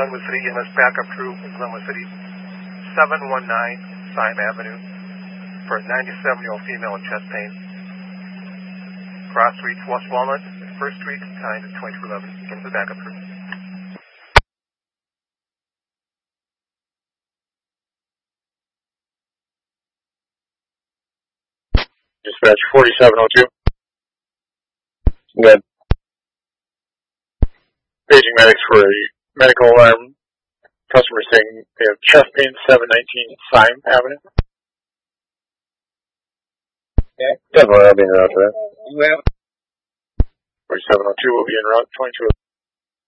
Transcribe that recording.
Glenwood City EMS backup crew in Glenwood City, 719 Syme Avenue, for a 97-year-old female with chest pain. Cross Street, West Walnut, 1st Street, time is 2211. Begin the backup crew. Dispatch 4702. Good. Paging medics for a medical alarm. Customer saying they have chest pain, 719 Syme Avenue. Yeah. Definitely, I'll be in route for that. Well. 4702 will be in route 22.